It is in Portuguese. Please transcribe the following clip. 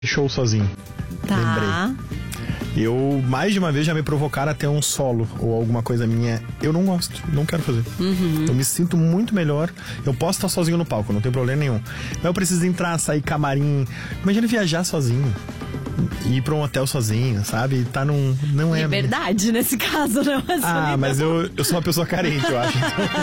show sozinho. Tá. Lembrei. Eu, mais de uma vez, já me provocaram até um solo ou alguma coisa minha. Eu não gosto, não quero fazer. Eu me sinto muito melhor. Eu posso estar sozinho no palco, não tem problema nenhum. Mas eu preciso entrar, sair camarim. Imagina viajar sozinho. Ir pra um hotel sozinho, sabe? Tá num... Não é... Liberdade nesse caso, não é? Ah, mas eu sou uma pessoa carente, eu acho. Então...